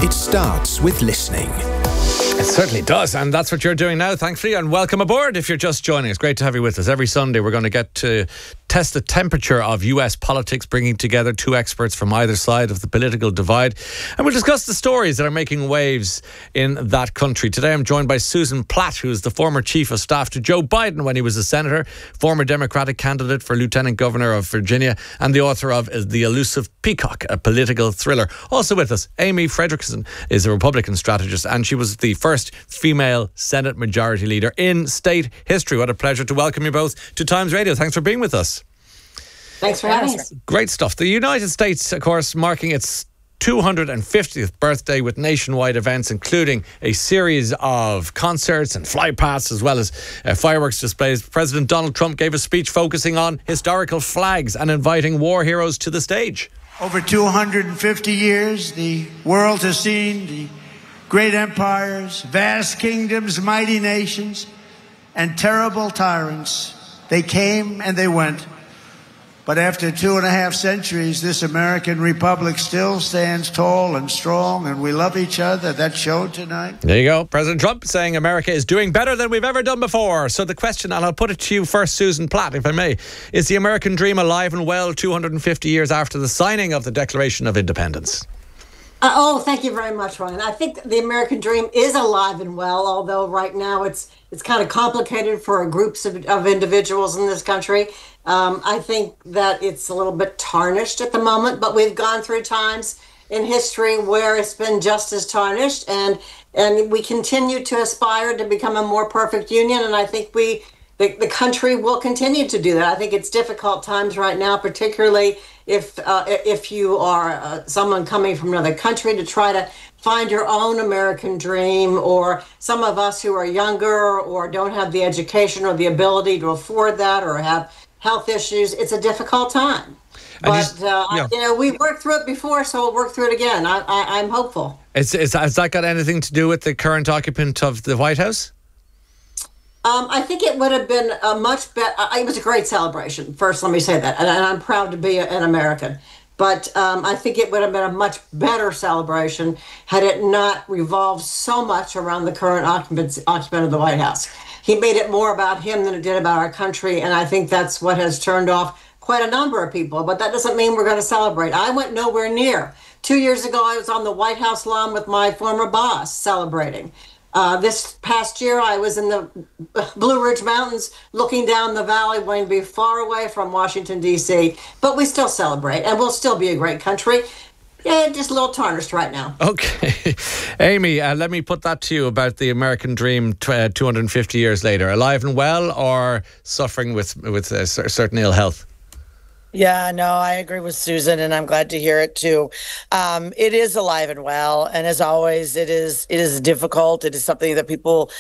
It starts with listening. It certainly does, and that's what you're doing now, thankfully, and welcome aboard if you're just joining us. Great to have you with us. Every Sunday we're going to get to test the temperature of US politics, bringing together two experts from either side of the political divide, and we'll discuss the stories that are making waves in that country. Today I'm joined by Susan Platt, who is the former chief of staff to Joe Biden when he was a senator, former Democratic candidate for Lieutenant Governor of Virginia, and the author of The Elusive Peacock, a political thriller. Also with us, Amy Frederickson is a Republican strategist, and she was the first female Senate Majority Leader in state history. What a pleasure to welcome you both to Times Radio. Thanks for being with us. Thanks for having us. Great stuff. The United States, of course, marking its 250th birthday with nationwide events, including a series of concerts and flypasts, as well as fireworks displays. President Donald Trump gave a speech focusing on historical flags and inviting war heroes to the stage. Over 250 years, the world has seen the great empires, vast kingdoms, mighty nations, and terrible tyrants. They came and they went. But after 2.5 centuries, this American republic still stands tall and strong, and we love each other. That showed tonight. There you go. President Trump saying America is doing better than we've ever done before. So the question, and I'll put it to you first, Susan Platt, if I may, is the American dream alive and well 250 years after the signing of the Declaration of Independence? Thank you very much, Ryan. I think the American dream is alive and well, although right now it's kind of complicated for groups of individuals in this country. I think that it's a little bit tarnished at the moment, but we've gone through times in history where it's been just as tarnished, and we continue to aspire to become a more perfect union, and I think the country will continue to do that. I think it's difficult times right now, particularly if you are someone coming from another country, to try to find your own American dream, or some of us who are younger or don't have the education or the ability to afford that or have health issues. It's a difficult time. But, we've worked through it before, so we'll work through it again. I'm hopeful. Has that got anything to do with the current occupant of the White House? I think it would have been a much better. It was a great celebration. First, let me say that, and I'm proud to be an American. But I think it would have been a much better celebration had it not revolved so much around the current occupant of the White House. He made it more about him than it did about our country, and I think that's what has turned off quite a number of people. But that doesn't mean we're going to celebrate. I went nowhere near. 2 years ago, I was on the White House lawn with my former boss celebrating. This past year, I was in the Blue Ridge Mountains looking down the valley, wanting to be far away from Washington, D.C., but we still celebrate, and we'll still be a great country. Yeah, just a little tarnished right now. Okay. Amy, let me put that to you about the American dream 250 years later. Alive and well, or suffering with certain ill health? Yeah, no, I agree with Susan, and I'm glad to hear it too. It is alive and well, and as always, it is difficult. It is something that people,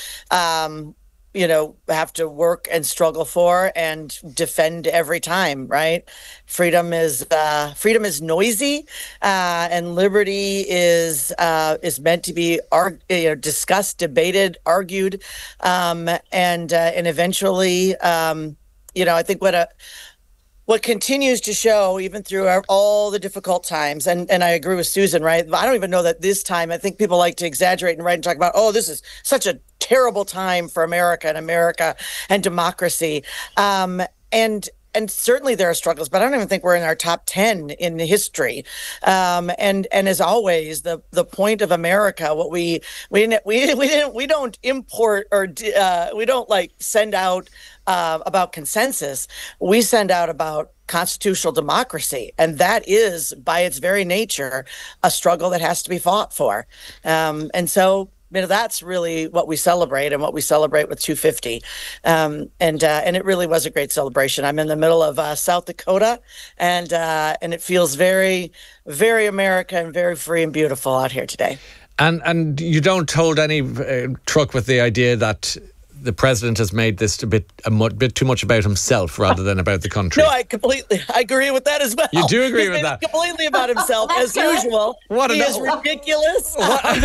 have to work and struggle for and defend every time. Right? Freedom is noisy, and liberty is meant to be discussed, debated, argued, and eventually, I think what continues to show, even through all the difficult times, and I agree with Susan, right? I don't even know that this time, I think people like to exaggerate and write and talk about, this is such a terrible time for America and democracy. And certainly there are struggles, but I don't even think we're in our top 10 in history. And as always, the point of America, what we don't import, or we don't send out about consensus. We send out about constitutional democracy, and that is by its very nature a struggle that has to be fought for. And so, that's really what we celebrate, and what we celebrate with 250. And it really was a great celebration. I'm in the middle of South Dakota, and it feels very, very American, and very free and beautiful out here today. And you don't hold any truck with the idea that the president has made this a bit too much about himself rather than about the country. No, I agree with that as well. You do agree with that? Completely about himself, as usual. He is ridiculous.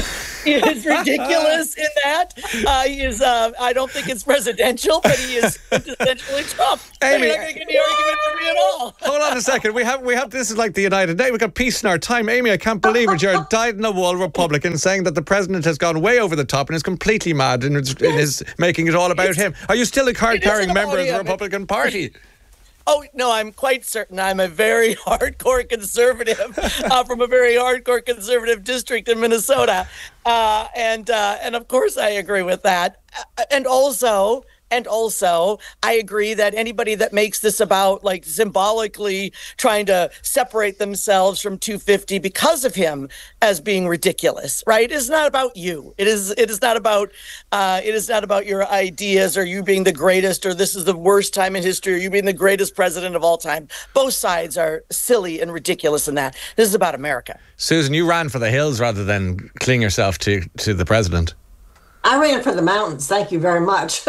He is ridiculous in that. He is. I don't think it's presidential, but he is essentially Trump. Amy, you're not going to get the argument from me at all. Hold on a second. We have. This is like the United Nations. We've got peace in our time. Amy, I can't believe it. You're a dyed-in-the-wool Republican saying that the president has gone way over the top and is completely mad and is making it all about him. Are you still a card-carrying member of the Republican Party? Oh, no, I'm quite certain I'm a very hardcore conservative from a very hardcore conservative district in Minnesota. And of course, I agree with that. And also, I agree that anybody that makes this about like symbolically trying to separate themselves from 250 because of him as being ridiculous, right? It's not about you. It is not about your ideas or you being the greatest or this is the worst time in history or you being the greatest president of all time. Both sides are silly and ridiculous in that. This is about America. Susan, you ran for the hills rather than cling yourself to the president. I ran for the mountains. Thank you very much.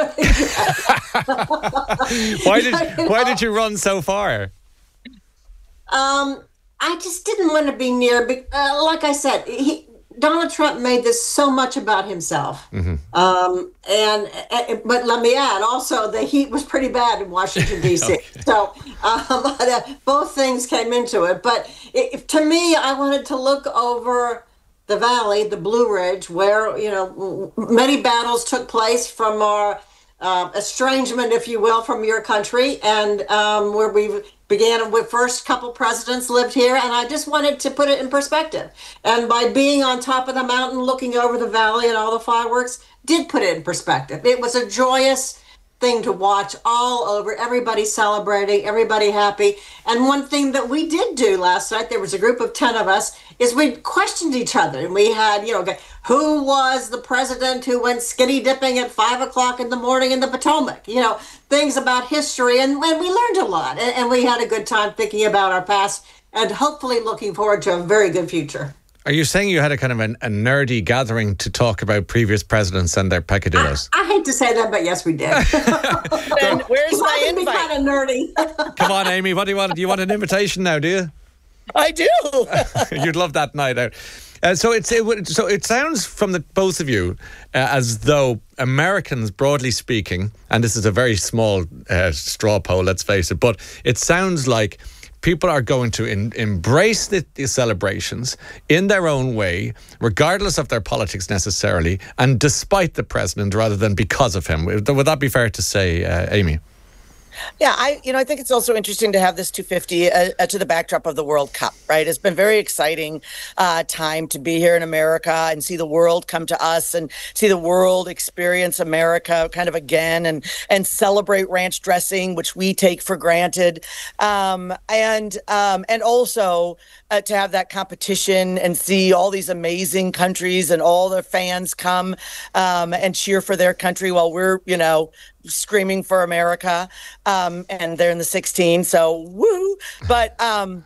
Why did you run so far? I just didn't want to be near. Like I said, Donald Trump made this so much about himself. Mm-hmm. But let me add, also the heat was pretty bad in Washington D.C. Okay. So both things came into it. But to me, I wanted to look over the valley, the Blue Ridge, where, many battles took place from our estrangement, if you will, from your country, and where we began with first couple presidents lived here. And I just wanted to put it in perspective. And by being on top of the mountain, looking over the valley and all the fireworks, did put it in perspective. It was a joyous thing to watch all over, everybody celebrating, everybody happy. And one thing that we did do last night, there was a group of 10 of us, is we questioned each other. And we had, who was the president who went skinny dipping at 5 o'clock in the morning in the Potomac? Things about history. And we learned a lot. And we had a good time thinking about our past and hopefully looking forward to a very good future. Are you saying you had a kind of a nerdy gathering to talk about previous presidents and their peccadillos? I hate to say that, but yes, we did. Then where's my invite? Kind of nerdy. Come on, Amy. What do you want? Do you want an invitation now? Do you? I do. You'd love that night out. So it sounds from the both of you as though Americans, broadly speaking, and this is a very small straw poll, let's face it, but it sounds like people are going to embrace the celebrations in their own way, regardless of their politics necessarily, and despite the president rather than because of him. Would that be fair to say, Amy? Yeah, I think it's also interesting to have this 250 to the backdrop of the World Cup, right? It's been very exciting time to be here in America and see the world come to us and see the world experience America kind of again and celebrate ranch dressing, which we take for granted, and also to have that competition and see all these amazing countries and all their fans come and cheer for their country while we're, screaming for America, and they're in the 16, so woo! But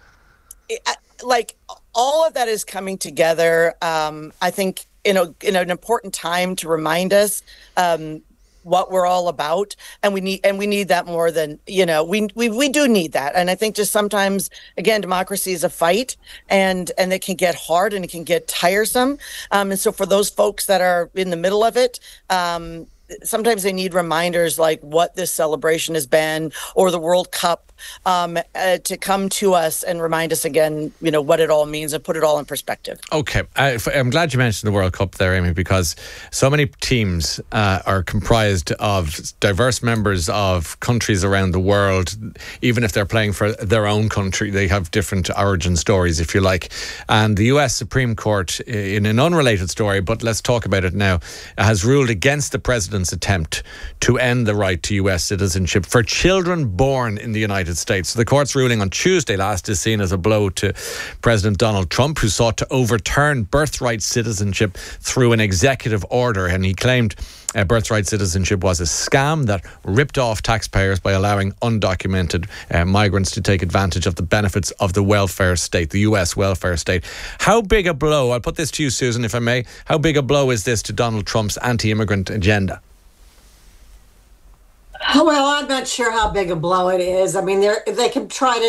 all of that is coming together. I think in an important time to remind us what we're all about, and we need that more than we do need that. And I think just sometimes, again, democracy is a fight, and it can get hard and it can get tiresome. And so for those folks that are in the middle of it, sometimes they need reminders like what this celebration has been or the World Cup to come to us and remind us again, what it all means and put it all in perspective. Okay. I'm glad you mentioned the World Cup there, Amy, because so many teams are comprised of diverse members of countries around the world. Even if they're playing for their own country, they have different origin stories, if you like. And the US Supreme Court, in an unrelated story, but let's talk about it now, has ruled against the president's attempt to end the right to US citizenship for children born in the United States. So the court's ruling on Tuesday last is seen as a blow to President Donald Trump, who sought to overturn birthright citizenship through an executive order. And he claimed birthright citizenship was a scam that ripped off taxpayers by allowing undocumented migrants to take advantage of the benefits of the welfare state, the US welfare state. How big a blow, I'll put this to you, Susan, if I may, how big a blow is this to Donald Trump's anti-immigrant agenda? Well, I'm not sure how big a blow it is. I mean, they can try to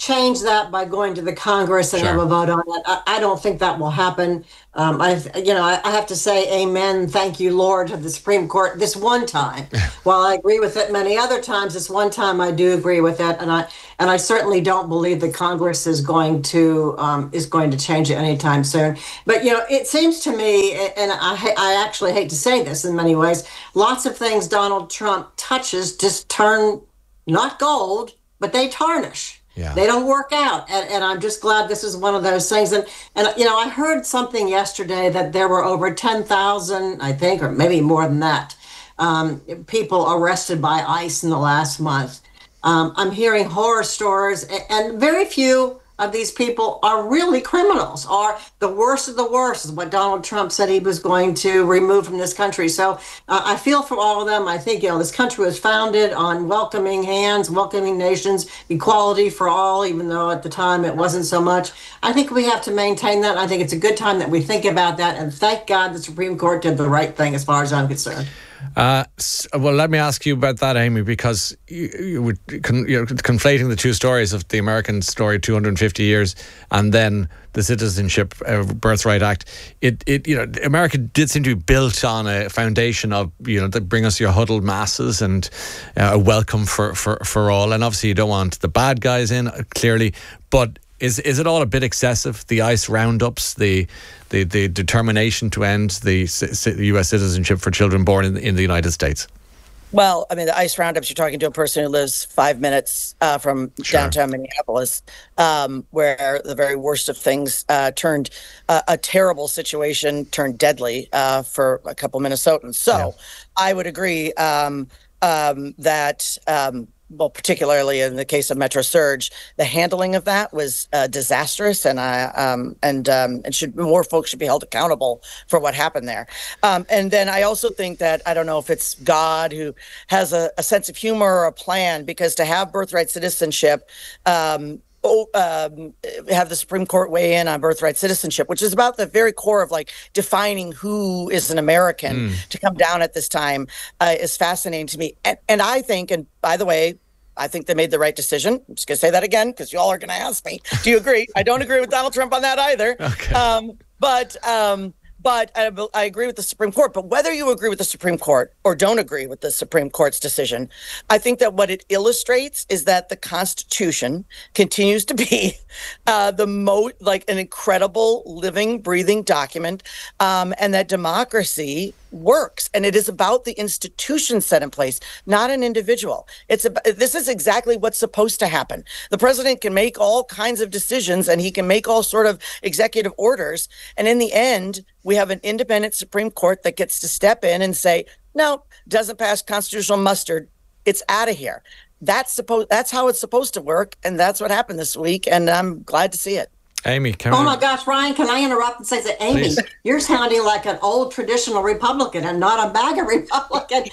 change that by going to the Congress and have a vote on it. I don't think that will happen. I have to say amen, thank you, Lord, to the Supreme Court this one time. While I agree with it many other times, this one time I do agree with it, and I certainly don't believe that Congress is going to change it anytime soon. But it seems to me, and I actually hate to say this in many ways, lots of things Donald Trump touches just turn not gold, but they tarnish. Yeah. They don't work out. And I'm just glad this is one of those things. And I heard something yesterday that there were over 10,000, I think, or maybe more than that, people arrested by ICE in the last month. I'm hearing horror stories, and very few of these people are really criminals, are the worst of the worst, is what Donald Trump said he was going to remove from this country. So I feel for all of them. I think, this country was founded on welcoming hands, welcoming nations, equality for all, even though at the time it wasn't so much. I think we have to maintain that. I think it's a good time that we think about that. And thank God the Supreme Court did the right thing as far as I'm concerned. Well, let me ask you about that, Amy, because you're conflating the two stories of the American story, 250 years, and then the Citizenship Birthright Act. America did seem to be built on a foundation of, that bring us your huddled masses and a welcome for all. And obviously you don't want the bad guys in, clearly, but is it all a bit excessive? The ICE roundups, the determination to end the U.S. citizenship for children born in the United States? Well, I mean, the ICE roundups, you're talking to a person who lives 5 minutes from downtown Minneapolis, where the very worst of things turned a terrible situation, turned deadly for a couple Minnesotans. So I would agree that... well, particularly in the case of Metro Surge, the handling of that was disastrous, and more folks should be held accountable for what happened there. And then I also think that, I don't know if it's God who has a sense of humor or a plan, because to have birthright citizenship, have the Supreme Court weigh in on birthright citizenship, which is about the very core of defining who is an American, to come down at this time is fascinating to me. And I think, and by the way, I think they made the right decision. I'm just going to say that again, because you all are going to ask me, do you agree? I don't agree with Donald Trump on that either. Okay. But I agree with the Supreme Court. But whether you agree with the Supreme Court or don't agree with the Supreme Court's decision, I think that what it illustrates is that the Constitution continues to be an incredible living, breathing document, and that democracy works. And it is about the institutions set in place, not an individual. This is exactly what's supposed to happen. The president can make all kinds of decisions, and he can make all sort of executive orders. And in the end, we have an independent Supreme Court that gets to step in and say, no, doesn't pass constitutional muster. It's out of here. That's how it's supposed to work. And that's what happened this week. And I'm glad to see it. Amy, my gosh, Ryan, can I interrupt and say that, Amy, please? You're sounding like an old traditional Republican and not a MAGA Republican.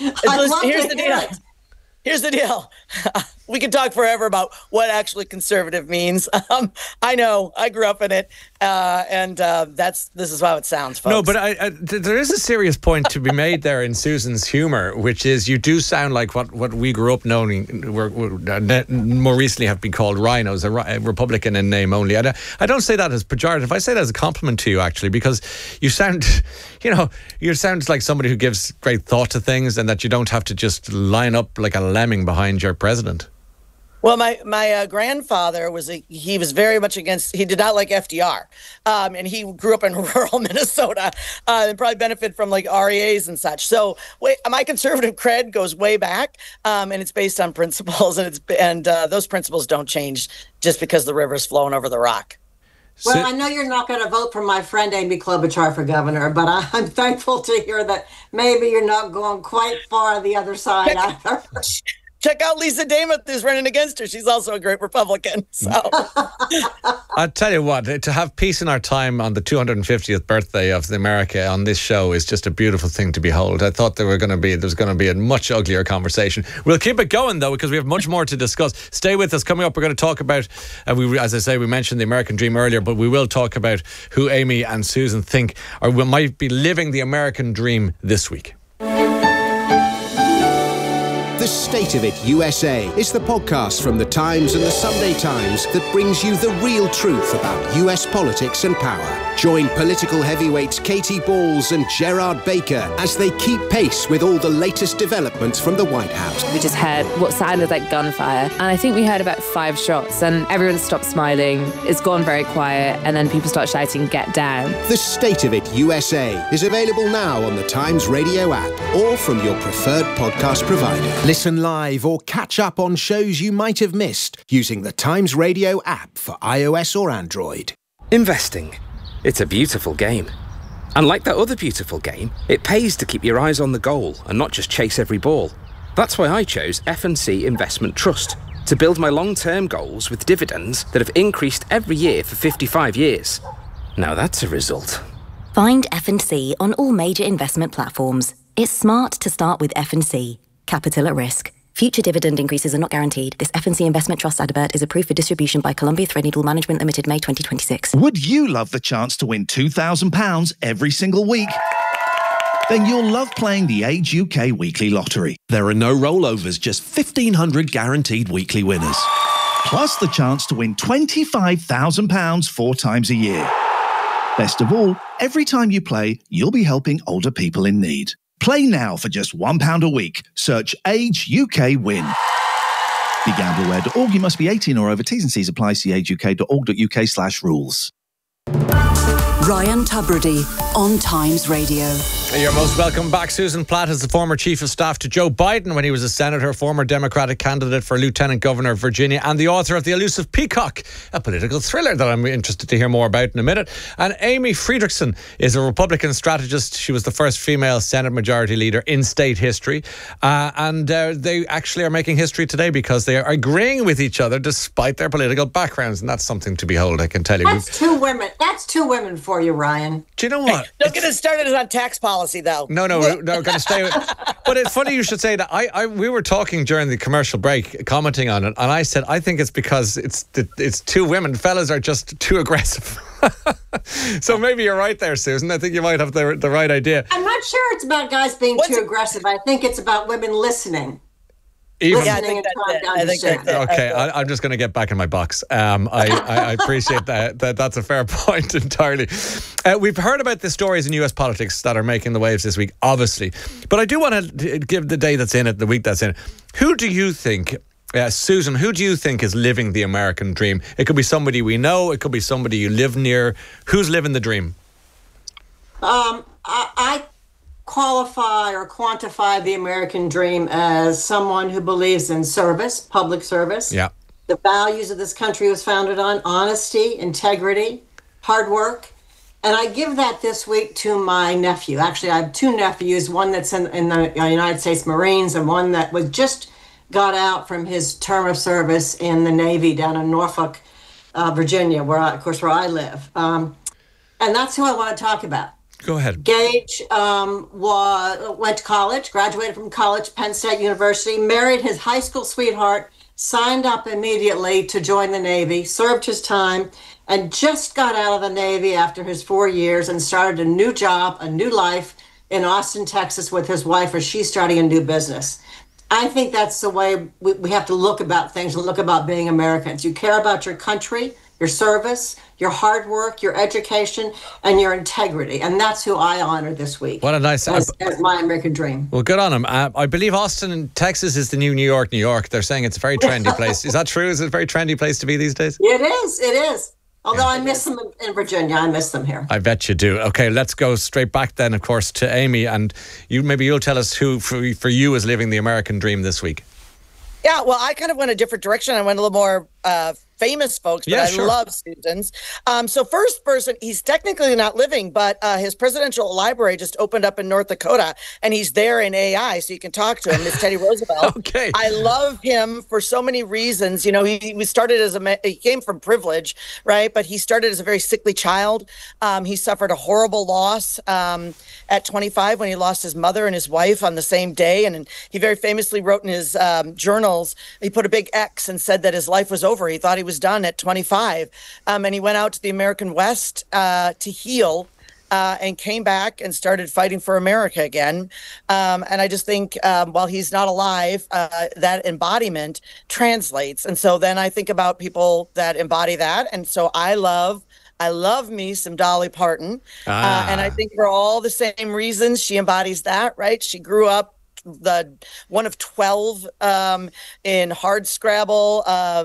Here's the deal. We could talk forever about what actually conservative means. I know. I grew up in it, and this is how it sounds, folks. No, but there is a serious point to be made there in Susan's humour, which is you do sound like what we grew up knowing, more recently have been called rhinos, a Republican in name only. I don't say that as pejorative. I say that as a compliment to you, actually, because you sound like somebody who gives great thought to things, and that you don't have to just line up like a lemming behind your president. Well, my grandfather was very much against. He did not like FDR, and he grew up in rural Minnesota, and probably benefited from REAs and such. So, my conservative cred goes way back, and it's based on principles, and those principles don't change just because the river's flowing over the rock. Well, I know you're not going to vote for my friend Amy Klobuchar for governor, but I'm thankful to hear that maybe you're not going quite far the other side either. Check out Lisa Dameth, who's running against her. She's also a great Republican. So I'll tell you what, to have peace in our time on the 250th birthday of America on this show is just a beautiful thing to behold. I thought there was going to be a much uglier conversation. We'll keep it going, though, because we have much more to discuss. Stay with us. Coming up, we're going to talk about, as I say, we mentioned the American dream earlier, but we will talk about who Amy and Susan think might be living the American dream this week. The State of It USA is the podcast from The Times and The Sunday Times that brings you the real truth about US politics and power. Join political heavyweights Katie Balls and Gerard Baker as they keep pace with all the latest developments from the White House. We just heard what sounded like gunfire, and I think we heard about 5 shots, and everyone stopped smiling. It's gone very quiet, and then people start shouting, "Get down." The State of It USA is available now on the Times Radio app or from your preferred podcast provider. Listen live or catch up on shows you might have missed using the Times Radio app for iOS or Android. Investing. It's a beautiful game. And like that other beautiful game, it pays to keep your eyes on the goal and not just chase every ball. That's why I chose F&C Investment Trust to build my long-term goals with dividends that have increased every year for 55 years. Now that's a result. Find F&C on all major investment platforms. It's smart to start with F&C. Capital at risk. Future dividend increases are not guaranteed. This F&C Investment Trust advert is approved for distribution by Columbia Threadneedle Management Limited, May 2026. Would you love the chance to win £2,000 every single week? Then you'll love playing the Age UK Weekly Lottery. There are no rollovers, just 1,500 guaranteed weekly winners. Plus the chance to win £25,000 4 times a year. Best of all, every time you play, you'll be helping older people in need. Play now for just £1 a week. Search Age UK Win. BeGambleAware.org. You must be 18 or over. T's and C's apply. See ageuk.org.uk/rules. Ryan Tubridy on Times Radio. You're most welcome back. Susan Platt is the former Chief of Staff to Joe Biden when he was a senator, former Democratic candidate for Lieutenant Governor of Virginia, and the author of The Elusive Peacock, a political thriller that I'm interested to hear more about in a minute. And Amy Friedrichsen is a Republican strategist. She was the first female Senate Majority Leader in state history. And they actually are making history today because they are agreeing with each other despite their political backgrounds. And that's something to behold, I can tell you. That's two women. That's two women for you, Ryan. Do you know what? Hey, don't get us started on tax policy, though. No, we're going to stay with. But it's funny you should say that. We were talking during the commercial break, commenting on it, and I said I think it's because it's two women. Fellas are just too aggressive. So maybe you're right there, Susan. I think you might have the right idea. I'm not sure it's about guys being too aggressive. I think it's about women listening. Even, yeah, I think that's it. Okay, I'm just going to get back in my box. I appreciate that. That's a fair point entirely. We've heard about the stories in US politics that are making the waves this week, obviously. But I do want to give the day that's in it, the week that's in it. Who do you think, Susan, who do you think is living the American dream? It could be somebody we know. It could be somebody you live near. Who's living the dream? I qualify or quantify the American dream as someone who believes in service, public service. Yeah. The values of this country was founded on honesty, integrity, hard work. And I give that this week to my nephew. Actually, I have 2 nephews, one that's in the United States Marines and one that was just got out from his term of service in the Navy down in Norfolk, Virginia, where I live. And that's who I want to talk about. Go ahead. Gage went to college, graduated from college, Penn State University, married his high school sweetheart, signed up immediately to join the Navy, served his time, and just got out of the Navy after his 4 years and started a new job, a new life in Austin, Texas with his wife as she's starting a new business. I think that's the way we have to look about things and look about being Americans. You care about your country, your service, your hard work, your education, and your integrity. And that's who I honor this week. What a nice... As my American dream. Well, good on him. I believe Austin, Texas is the new New York, New York. They're saying it's a very trendy place. Is that true? Is it a very trendy place to be these days? It is. Although I miss them in Virginia. I miss them here. I bet you do. Okay, let's go straight back then, of course, to Amy. And you'll tell us who, for you, is living the American dream this week. Yeah, well, I kind of went a different direction. I went a little more famous folks, but I love Susan's. So first person, he's technically not living, but his presidential library just opened up in North Dakota, and he's there in AI, so you can talk to him. It's Teddy Roosevelt. Okay. I love him for so many reasons. You know, he started as he came from privilege, right? But he started as a very sickly child. He suffered a horrible loss at 25 when he lost his mother and his wife on the same day. And he very famously wrote in his journals, he put a big X and said that his life was over. He thought he was done at 25. And he went out to the American West to heal and came back and started fighting for America again. And I just think while he's not alive, that embodiment translates. And so then I think about people that embody that. And so I love me some Dolly Parton. And I think for all the same reasons, she embodies that, right? She grew up one of 12 in Hardscrabble,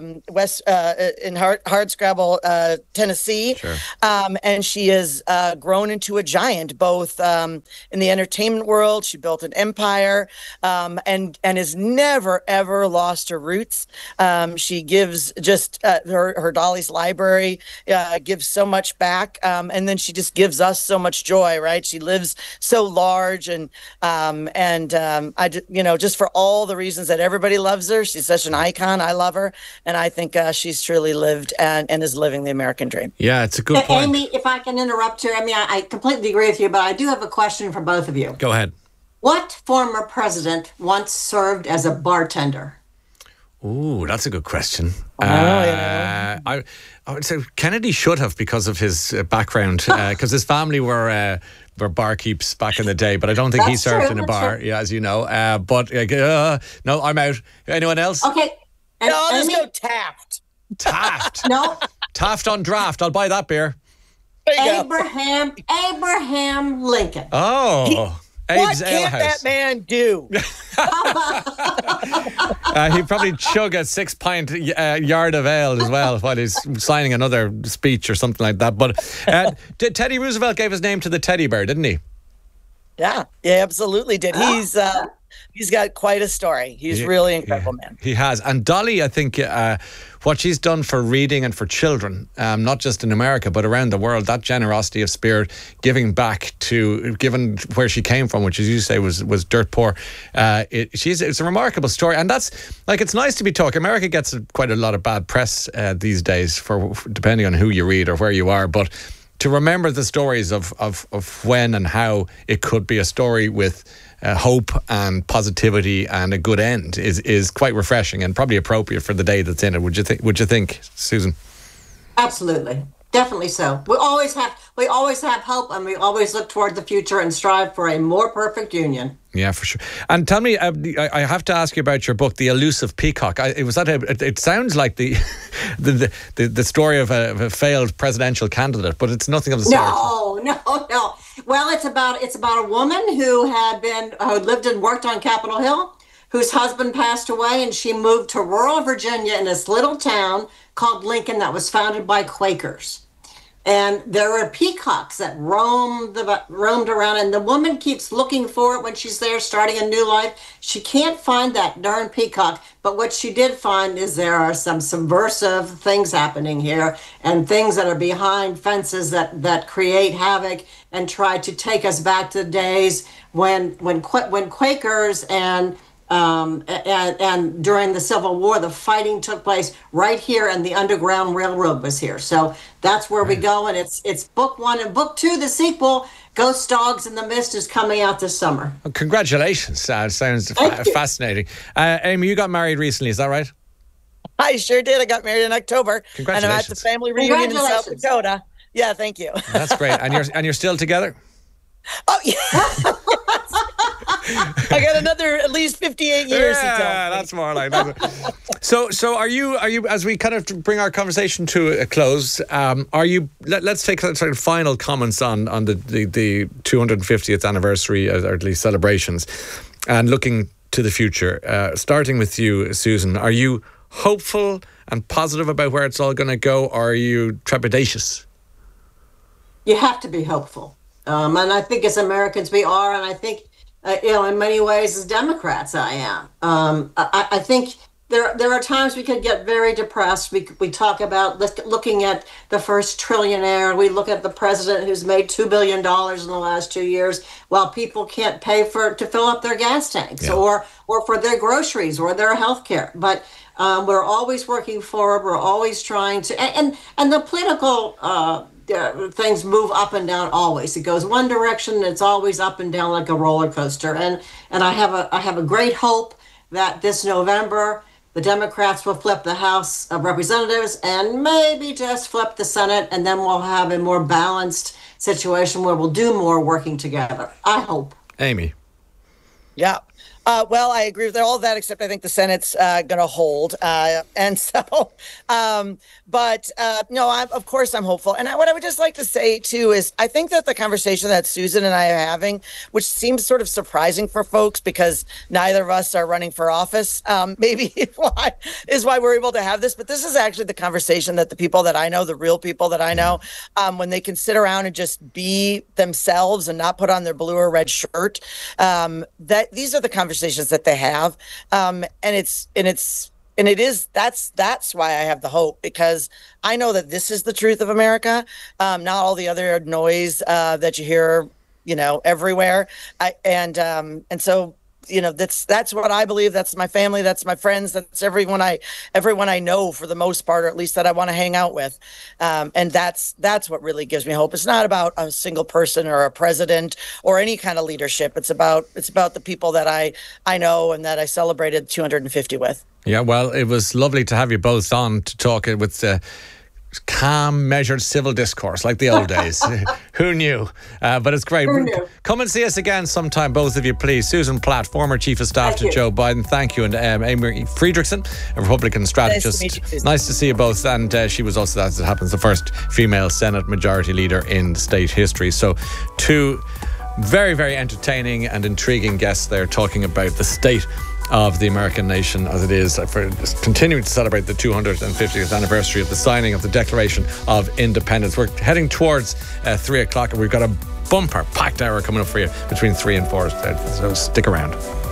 Hardscrabble, Tennessee. Sure. And she has grown into a giant, both in the entertainment world. She built an empire, and has never, ever lost her roots. She gives just her Dolly's Library gives so much back, and then she just gives us so much joy, right? She lives so large, and I just for all the reasons that everybody loves her, she's such an icon. I love her, and I think she's truly lived and is living the American dream. Yeah, it's a good point. Amy, if I can interrupt here, I mean, I completely agree with you, but I do have a question for both of you. Go ahead. What former president once served as a bartender? Ooh, that's a good question. I would say Kennedy should have, because of his background, because his family were barkeeps back in the day, but I don't think he served in a bar, as you know. No, I'm out. Anyone else? Okay. No, let's go Taft. Taft. No. Taft on draft. I'll buy that beer. Abraham Lincoln. Oh. What can't that man do? He'd probably chug a 6-pint yard of ale as well while he's signing another speech or something like that. But Teddy Roosevelt gave his name to the teddy bear, didn't he? Yeah, absolutely did. He's got quite a story. He's really incredible, man. He has. And Dolly, I think what she's done for reading and for children, not just in America, but around the world, that generosity of spirit, giving back given where she came from, which, as you say, was dirt poor. It's a remarkable story. And that's, like, it's nice to be talking. America gets quite a lot of bad press these days, for depending on who you read or where you are. But to remember the stories of when and how it could be a story with hope and positivity and a good end is quite refreshing and probably appropriate for the day that's in it. Would you think, Susan? Absolutely. Definitely so. We always have hope, and we always look toward the future and strive for a more perfect union. Yeah, for sure. And tell me, I have to ask you about your book, The Elusive Peacock. It sounds like the story of a failed presidential candidate, but it's nothing of the sort. No. Well, it's about a woman who lived and worked on Capitol Hill, whose husband passed away, and she moved to rural Virginia in this little town called Lincoln that was founded by Quakers. And there were peacocks that roamed around, and the woman keeps looking for it when she's there starting a new life. She can't find that darn peacock, but what she did find is there are some subversive things happening here, and things that are behind fences that create havoc and try to take us back to the days when Quakers and during the Civil War, the fighting took place right here, and the Underground Railroad was here. So that's where we go, and it's book 1. And book 2, the sequel, Ghost Dogs in the Mist, is coming out this summer. Well, congratulations. Sounds fascinating. Amy, you got married recently, is that right? I sure did. I got married in October. Congratulations. And I'm at the family reunion in South Dakota. Yeah, thank you. That's great. And you're still together? Oh, yeah. I got another at least 58 years. Yeah, that's more like that. So are you, as we kind of bring our conversation to a close, let's take sort of final comments on the 250th anniversary, or at least celebrations, and looking to the future. Starting with you, Susan, are you hopeful and positive about where it's all going to go, or are you trepidatious? You have to be hopeful. And I think as Americans we are, and I think, in many ways as Democrats I am. I think there are times we could get very depressed. We talk about looking at the first trillionaire. We look at the president who's made $2 billion in the last 2 years, while people can't pay to fill up their gas tanks, or for their groceries or their health care. But we're always working forward. We're always trying to, and the political things move up and down always. It goes one direction, it's always up and down like a roller coaster. And I have a great hope that this November the Democrats will flip the House of Representatives and maybe just flip the Senate, and then we'll have a more balanced situation where we'll do more working together. I hope. Amy. Yeah. Well, I agree with all of that, except I think the Senate's going to hold. And so, of course I'm hopeful. And what I would just like to say, too, is I think that the conversation that Susan and I are having, which seems sort of surprising for folks because neither of us are running for office, maybe is why we're able to have this. But this is actually the conversation that the people that I know, the real people that I know, when they can sit around and just be themselves and not put on their blue or red shirt, that these are the conversations that they have, that's why I have the hope, because I know that this is the truth of America, not all the other noise that you hear, everywhere. And so that's what I believe. That's my family. That's my friends. That's everyone I know for the most part, or at least that I want to hang out with. And that's what really gives me hope. It's not about a single person or a president or any kind of leadership. It's about the people that I know and that I celebrated 250 with. Yeah, well, it was lovely to have you both on to talk with calm, measured civil discourse like the old days. Who knew? But it's great. Come and see us again sometime, both of you, please. Susan Platt, former Chief of Staff to Joe Biden. Thank you. And Amy Friedrichsen, a Republican strategist. Nice to see you both. And she was also, as it happens, the first female Senate Majority Leader in state history. So two very, very entertaining and intriguing guests there talking about the state of the American nation as it is, for continuing to celebrate the 250th anniversary of the signing of the Declaration of Independence. We're heading towards 3 o'clock and we've got a bumper packed hour coming up for you between 3 and 4, so stick around.